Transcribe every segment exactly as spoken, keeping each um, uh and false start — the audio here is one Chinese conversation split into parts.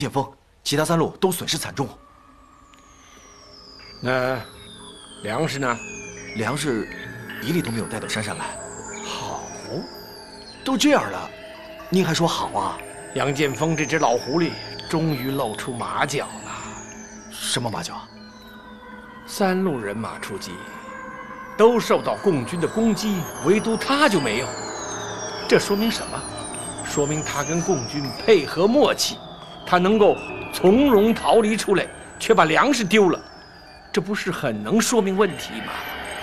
剑锋，其他三路都损失惨重。 那粮食呢？ 粮食一粒都没有带到山上来。 好， 都这样了，您还说好啊？ 杨剑锋这只老狐狸终于露出马脚了。 什么马脚？ 三路人马出击，都受到共军的攻击，唯独他就没有。这说明什么？说明他跟共军配合默契，他能够从容逃离出来，却把粮食丢了，这不是很能说明问题吗？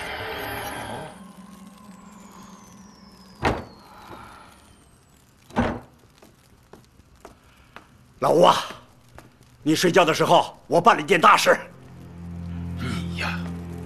老吴啊，你睡觉的时候，我办了一件大事。 哎呀，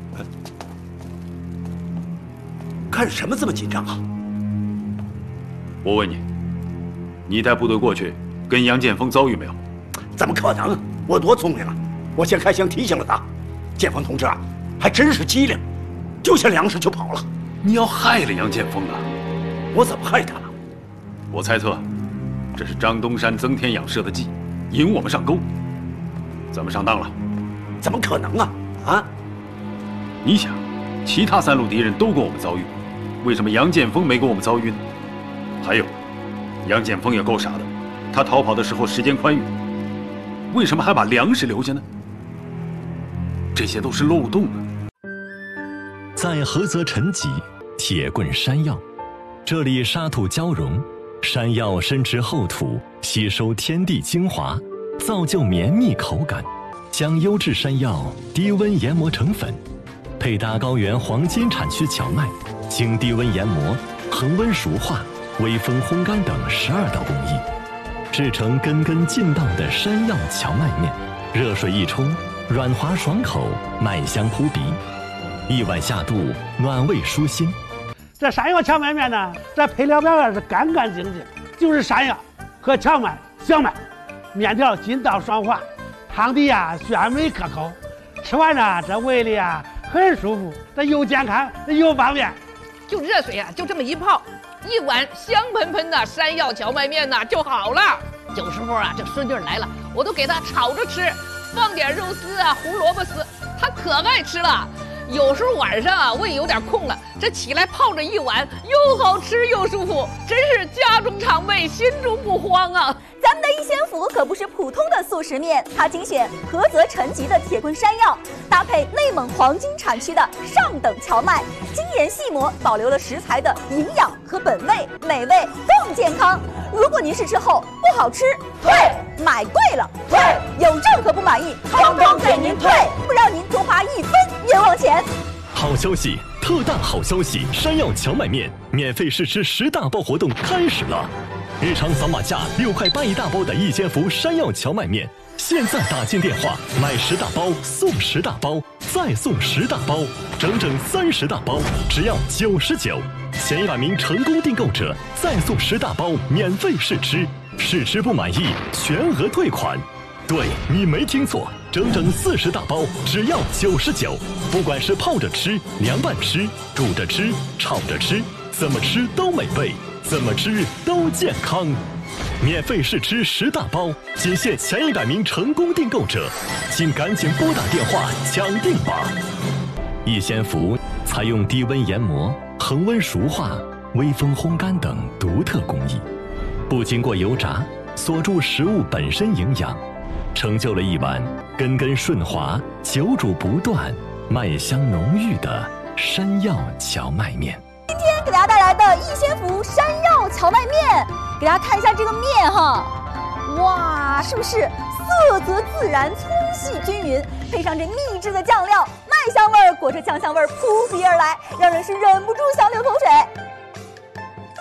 看什么这么紧张啊？ 我问你，你带部队过去跟杨剑锋遭遇没有？ 怎么可能？我多聪明啊！我先开枪提醒了他。剑锋同志啊，还真是机灵，丢下粮食就跑了。 你要害了杨剑锋啊！ 我怎么害他了？ 我猜测，这是张东山增添养设的计，引我们上钩。咱们上当了？ 怎么可能啊！啊！ 你想，其他三路敌人都跟我们遭遇，为什么杨剑锋没跟我们遭遇呢？还有，杨剑锋也够傻的，他逃跑的时候时间宽裕，为什么还把粮食留下呢？这些都是漏洞啊！ 在菏泽陈集，铁棍山药，这里沙土交融，山药深植厚土，吸收天地精华，造就绵密口感。将优质山药低温研磨成粉，配搭高原黄金产区荞麦，经低温研磨、恒温熟化、微风烘干等十二道工艺，制成根根劲道的山药荞麦面。热水一冲，软滑爽口，麦香扑鼻，一碗下肚，暖胃舒心。 这山药荞麦面呢，这配料表是干干净净，就是山药和荞麦、小麦，面条筋道爽滑，汤底呀鲜美可口，吃完呢这胃里啊很舒服，这又健康又方便。 就热水啊，就这么一泡，一碗香喷喷的山药荞麦面呐就好了。有时候啊，这孙女来了，我都给她炒着吃，放点肉丝啊、胡萝卜丝，她可爱吃了。有时候晚上啊，胃有点空了，这起来泡着一碗，又好吃又舒服，真是家中常备，心中不慌啊！ 咱们的一仙府可不是普通的速食面，它精选菏泽陈集的铁棍山药，搭配内蒙黄金产区的上等荞麦，精研细磨，保留了食材的营养和本味，美味更健康。如果您是吃后不好吃，退；买贵了，退；有任何不满意，通通给您退，不让您多花一分冤枉钱。 好消息，特大好消息！山药荞麦面免费试吃十大包活动开始了。日常扫码价六块八一大包的一千伏山药荞麦面，现在打进电话买十大包送十大包，再送十大包，整整三十大包，只要九十九。前一百名成功订购者再送十大包免费试吃，试吃不满意全额退款。对，你没听错，整整四十大包，只要九十九。不管是泡着吃、凉拌吃、煮着吃、炒着吃，怎么吃都美味，怎么吃都健康。免费试吃十大包，仅限前一百名成功订购者，请赶紧拨打电话抢订吧。逸仙福采用低温研磨、恒温熟化、微风烘干等独特工艺，不经过油炸，锁住食物本身营养，成就了一碗根根顺滑、久煮不断、麦香浓郁的山药荞麦面。 今天给大家带来的逸仙福山药荞麦面，给大家看一下这个面哈，哇，是不是色泽自然、粗细均匀，配上这秘制的酱料，麦香味儿裹着酱香味儿扑鼻而来，让人是忍不住想流口水。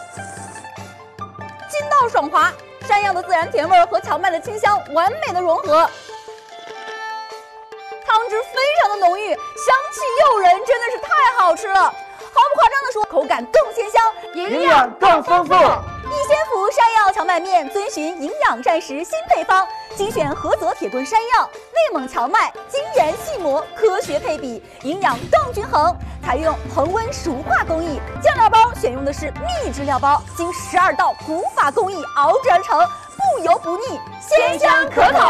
筋道爽滑，山药的自然甜味儿和荞麦的清香完美的融合，汤汁非常的浓郁，香气诱人，真的是太好吃了。毫不夸张的说，口感更鲜香， 营养更丰富。 逸仙福山药荞麦面遵循营养膳食新配方，精选菏泽铁墩山药、内蒙荞麦，精研细磨，科学配比，营养更均衡。采用恒温熟化工艺，酱料包选用的是秘制料包，经十二道古法工艺熬制而成，不油不腻，鲜香可口。